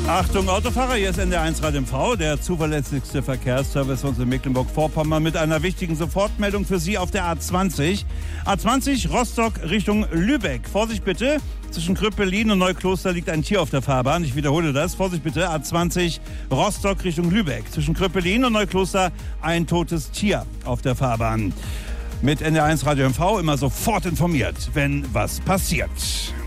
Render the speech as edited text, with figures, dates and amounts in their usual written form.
Achtung Autofahrer, hier ist NDR1 Radio MV, der zuverlässigste Verkehrsservice uns in Mecklenburg-Vorpommern mit einer wichtigen Sofortmeldung für Sie auf der A20. A20 Rostock Richtung Lübeck. Vorsicht bitte, zwischen Kröpelin und Neukloster liegt ein Tier auf der Fahrbahn. Ich wiederhole das, Vorsicht bitte, A20 Rostock Richtung Lübeck. Zwischen Kröpelin und Neukloster ein totes Tier auf der Fahrbahn. Mit NDR1 Radio MV immer sofort informiert, wenn was passiert.